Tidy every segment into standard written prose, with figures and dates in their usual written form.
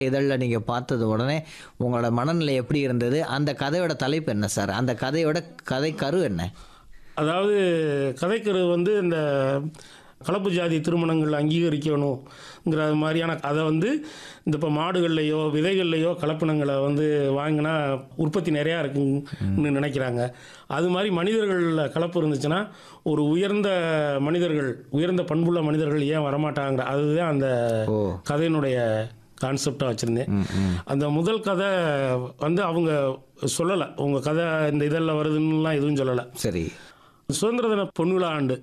இதழில் நீங்கள் பார்த்தது உடனே உங்களோட மனநிலை எப்படி இருந்தது? அந்த கதையோட தலைப்பு என்ன சார்? அந்த கதையோட கதை கரு என்ன? அதாவது கதைக்கரு வந்து இந்த கலப்பு ஜாதி திருமணங்கள் அங்கீகரிக்கணுங்கிற மாதிரியான கதை வந்து இந்த இப்போ மாடுகள்லையோ விதைகள்லையோ கலப்பினங்களை வந்து வாங்கினா உற்பத்தி நிறையா இருக்குன்னு நினைக்கிறாங்க. அது மாதிரி மனிதர்களில் கலப்பு இருந்துச்சுன்னா ஒரு உயர்ந்த மனிதர்கள், உயர்ந்த பண்புள்ள மனிதர்கள் ஏன் வரமாட்டாங்கிற அதுதான் அந்த கதையினுடைய கான்செப்டாக வச்சுருந்தேன். அந்த முதல் கதை வந்து அவங்க சொல்லலை, உங்கள் கதை இந்த இதெல்லாம் வருதுன்னுலாம் எதுவும் சொல்லலை. சரி. சுதந்திர தின பொன்விழா ஆண்டு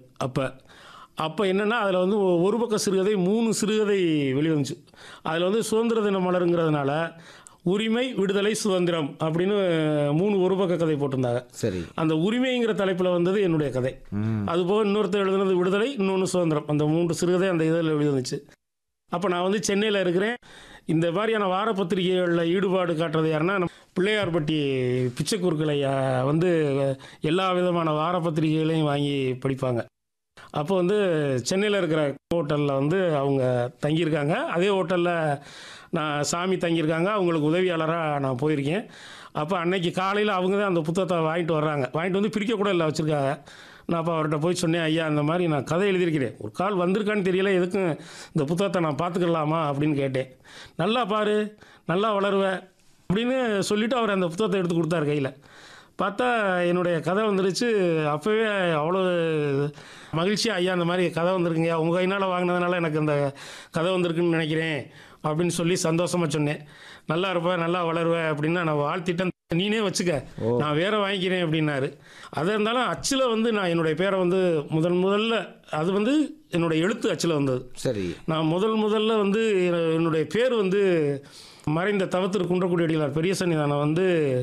அப்போ என்னென்னா அதில் வந்து ஒரு பக்க சிறுகதை 3 சிறுகதை வெளிவந்துச்சு. அதில் வந்து சுதந்திர தின மலருங்கிறதுனால உரிமை, விடுதலை, சுதந்திரம் அப்படின்னு 3 ஒரு பக்க கதை போட்டிருந்தாங்க. சரி. அந்த உரிமைங்கிற தலைப்பில் வந்தது என்னுடைய கதை. அதுபோக இன்னொருத்தர் எழுதுனது விடுதலை, இன்னொன்று சுதந்திரம். அந்த 3 சிறுகதை அந்த இதில் வெளிவந்துச்சு. அப்போ நான் வந்து சென்னையில் இருக்கிறேன். இந்த மாதிரியான வார பத்திரிகைகளில் ஈடுபாடு காட்டுறது யாருன்னா பிள்ளையார்பட்டி பிச்சைக்குருக்களை வந்து எல்லா விதமான வார பத்திரிகைகளையும் வாங்கி படிப்பாங்க. அப்போ வந்து சென்னையில் இருக்கிற ஹோட்டலில் வந்து அவங்க தங்கியிருக்காங்க. அதே ஹோட்டலில் நான் சாமி தங்கியிருக்காங்க. அவங்களுக்கு உதவியாளராக நான் போயிருக்கேன். அப்போ அன்னைக்கு காலையில் அவங்க தான் அந்த புத்தகத்தை வாங்கிட்டு வர்றாங்க. வாங்கிட்டு வந்து பிரிக்கக்கூட இல்லை வச்சுருக்காங்க. நான் அப்போ அவர்கிட்ட போய் சொன்னேன், ஐயா இந்த மாதிரி நான் கதை எழுதியிருக்கிறேன், ஒரு கால் வந்திருக்கான்னு தெரியல, எதுக்கும் இந்த புத்தகத்தை நான் பார்த்துக்கலாமா அப்படின்னு கேட்டேன். நல்லா பாரு, நல்லா வளருவேன் அப்படின்னு சொல்லிவிட்டு அவர் அந்த புத்தகத்தை எடுத்து கொடுத்தாரு கையில். பார்த்தா என்னுடைய கதை வந்துருச்சு. அப்போவே அவ்வளோ மகிழ்ச்சியாக, ஐயா இந்த மாதிரி கதை வந்திருக்குங்கய்யா, உங்கள் கையினால் வாங்கினதுனால எனக்கு இந்த கதை வந்திருக்குன்னு நினைக்கிறேன் அப்படின்னு சொல்லி சந்தோஷமாக சொன்னேன். நல்லா இருப்பேன், நல்லா வளருவேன் அப்படின்னு நான் வாழ்த்திட்டேன். நீனே வச்சுக்க, நான் வேற வாங்கிக்கிறேன் அப்படின்னாரு. அது இருந்தாலும் அச்சில் வந்து நான் என்னுடைய பேரை வந்து முதல்ல அது வந்து என்னுடைய எழுத்து அச்சில் வந்தது. சரி. நான் முதல்ல வந்து என்னுடைய பேர் வந்து மறைந்த தவத்திரு குன்றக்குடி அடிகளார் பெரிய சன்னிதானம் வந்து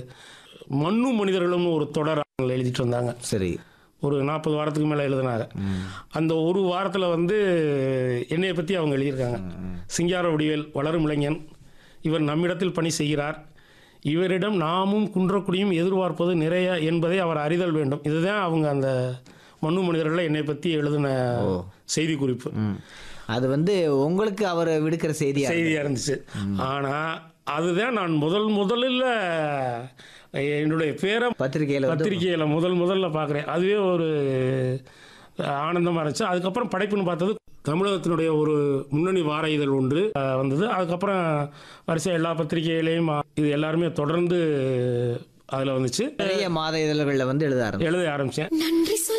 மண்ணும் மனிதர்களும் ஒரு தொடர் எழுதிட்டு இருந்தாங்க. சரி. ஒரு 40 வாரத்துக்கு மேலே எழுதினாங்க. அந்த ஒரு வாரத்தில் வந்து என்னையை பற்றி அவங்க எழுதியிருக்காங்க. சிங்கார வடிவேல் வளரும் இளைஞன், இவர் நம்மிடத்தில் பணி செய்கிறார், இவரிடம் நாமும் குன்றக்குடியும் எதிர்பார்ப்பது நிறைய என்பதை அவர் அறிதல் வேண்டும். இதுதான் அவங்க அந்த மண்ணு மனிதர்களை என்னை பற்றி எழுதின செய்தி குறிப்பு. அது வந்து உங்களுக்கு அவர் விடுக்கிற செய்தியாக இருந்துச்சு. ஆனால் அதுதான் நான் முதலில் என்னுடைய பேரை பத்திரிகையில் முதல்ல பார்க்குறேன். அதுவே ஒரு ஆனந்தமாக இருந்துச்சு. அதுக்கப்புறம் படைப்புன்னு பார்த்தது தமிழகத்தினுடைய ஒரு முன்னணி வார இதழ் ஒன்று வந்தது. அதுக்கப்புறம் வரிசையாக எல்லா பத்திரிகைகளையும் இது எல்லாருமே தொடர்ந்து அதில் வந்துச்சு. நிறைய மாத இதழ்களில் வந்து எழுத ஆரம்பித்தேன்.